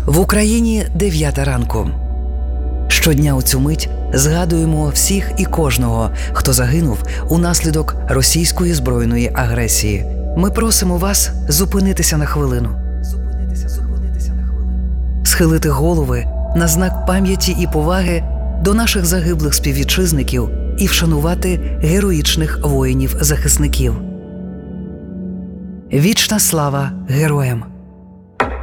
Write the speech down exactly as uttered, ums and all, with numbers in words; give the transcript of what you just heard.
В Україні дев'ята ранку. Щодня у цю мить згадуємо всіх і кожного, хто загинув унаслідок російської збройної агресії. Ми просимо вас зупинитися на хвилину. Зупинитися, зупинитися на хвилину. Схилити голови на знак пам'яті і поваги до наших загиблих співвітчизників і вшанувати героїчних воїнів-захисників. Вічна слава героям!